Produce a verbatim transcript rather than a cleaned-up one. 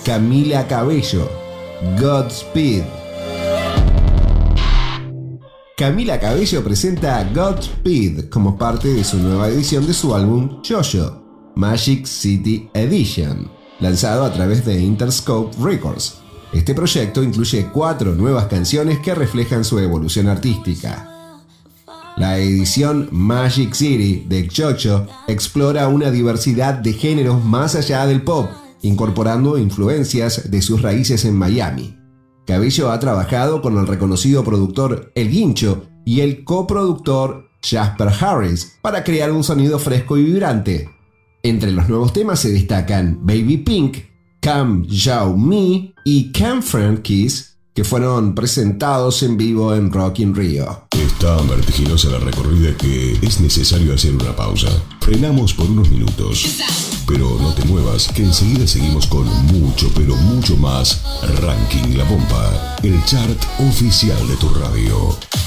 Camila Cabello, Godspeed. Camila Cabello presenta Godspeed como parte de su nueva edición de su álbum JoJo, Magic City Edition, lanzado a través de Interscope Records. Este proyecto incluye cuatro nuevas canciones que reflejan su evolución artística. La edición Magic City de JoJo explora una diversidad de géneros más allá del pop, incorporando influencias de sus raíces en Miami. Cabello ha trabajado con el reconocido productor El Guincho y el coproductor Jasper Harris para crear un sonido fresco y vibrante. Entre los nuevos temas se destacan Baby Pink, Come Show Me y Can Friend Kiss, que fueron presentados en vivo en Rock in Rio. Es tan vertiginosa la recorrida que es necesario hacer una pausa. Frenamos por unos minutos. Pero no te muevas, que enseguida seguimos con mucho, pero mucho más Ranking La Pompa, el chart oficial de tu radio.